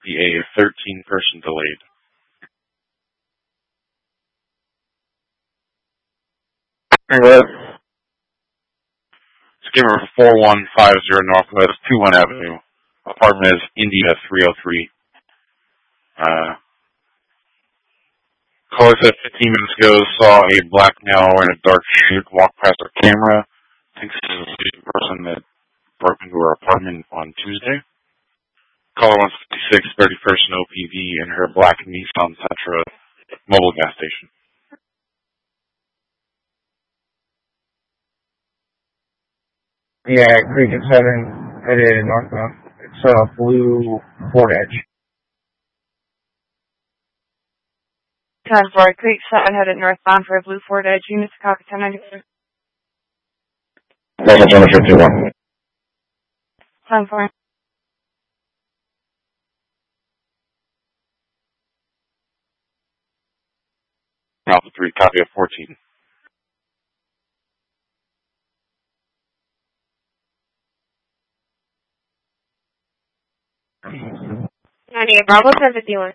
be a 13-person delayed. Skimmer 4150 Northwest 21 Avenue. Apartment is India 303. Caller said 15 minutes ago saw a black male wearing a dark suit walk past her camera. Thinks this is the person that broke into her apartment on Tuesday. Caller 156, 31st and OPV in her black Nissan Sentra mobile gas station. Yeah, Creek at 7, headed northbound. It's a blue Ford Edge. 10-4, Creek 7, headed northbound for a blue Ford Edge. Units copy 1094. 51. 10-4. Alpha 3, copy of 14. Bravo 1051.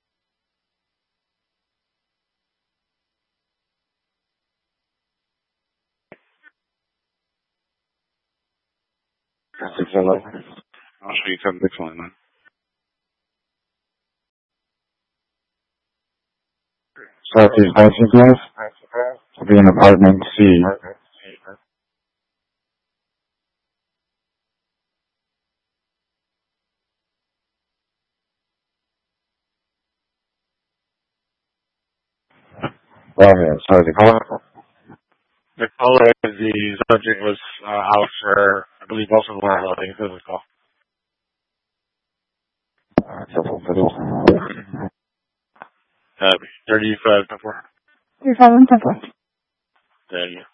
I'll show you 761 then. Southeast bicycles will be in apartment C. Sorry, the caller? The caller, the subject was out for, I believe, also holding physical. 35 before. 35 and 10-4. There you go.